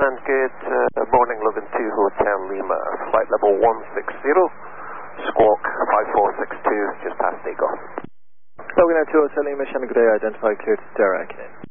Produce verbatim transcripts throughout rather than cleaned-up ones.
And good uh, morning, Logan two Hotel Lima, flight level one six zero, squawk five four six two, just past takeoff. Logan two Hotel Lima, Shannon, good day, identify clear to Derek.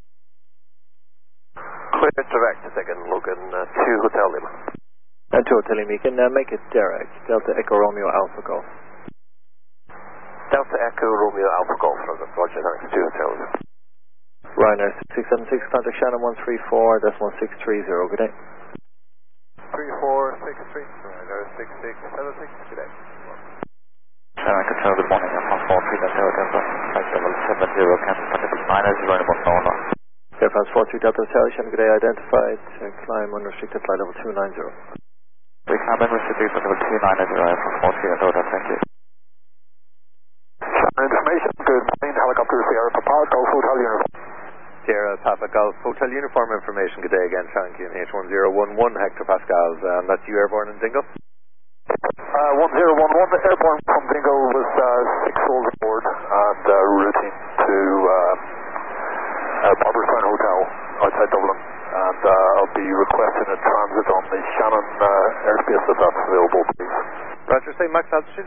Clear direct to second, Logan uh, two Hotel Lima. And two Hotel Lima, you can uh, make it Derek, Delta Echo Romeo Alpha Golf. Delta Echo Romeo Alpha Golf, Roger, thanks, two Hotel Lima. Ryanair six seven six, contact Shannon one three four, decimal six three zero, good day. three four six three, Ryanair six six seven six, good day. Shannon Control, good morning, I'm on four three Delta Delta, flight level seven zero, cancel contact minus, running about Nona. Air France four three Delta Hotel, Shannon, good day, identified, uh, climb unrestricted, flight level two nine zero. We climb unrestricted, flight level two nine zero, Air France four three Delta, thank you. Shannon information, good morning, helicopter Sierra Papa, Golf Hotel Uniform. Sierra Papa Golf Hotel Uniform information, good day again, Shannon Q N H one zero one one hectopascals, and that's you airborne in Dingo? Uh, one zero one one, airborne from Dingo with uh, six souls aboard and uh, routing to uh, uh, Barberstown Hotel outside Dublin, and uh, I'll be requesting a transit on the Shannon uh, airspace if that's available, please. Roger, say max altitude?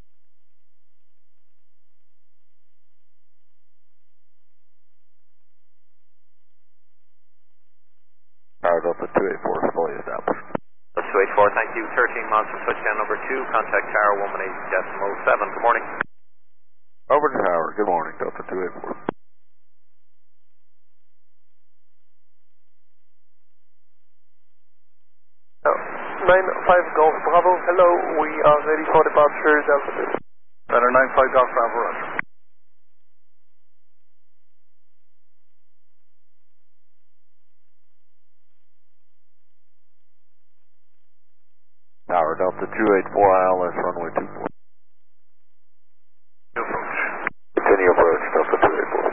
Powered up at two eight four, fully established. That's two eight four, thank you. thirteen miles from touchdown number two, contact tower one one eight decimal seven. Good morning. Over to tower, good morning, Delta two eight four. Oh, nine five Golf Bravo, hello, we are ready for departure, Delta two. Center nine five Golf Bravo, Roger. Tower Delta two eight four, I L S runway two four. Approach. Continue approach, Delta two eight four.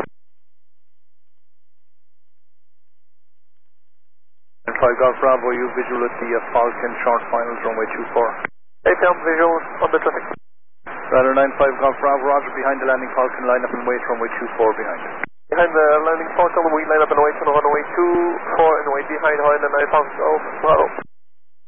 nine five Golf Bravo, you visual at the uh, Falcon short finals runway two four. eight P M visual on the traffic. Radar nine five Golf Bravo, Roger, behind the landing Falcon, line up and wait runway two four behind. Behind the landing Falcon, we line up and wait on runway two four and wait behind, behind the nine five Golf Bravo.